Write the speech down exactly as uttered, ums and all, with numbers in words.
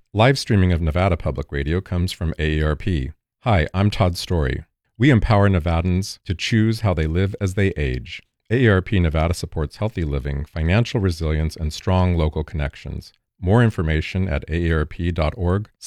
Live streaming of Nevada Public Radio comes from A A R P. Hi, I'm Todd Story. We empower Nevadans to choose how they live as they age. A A R P Nevada supports healthy living, financial resilience, and strong local connections. More information at A A R P dot org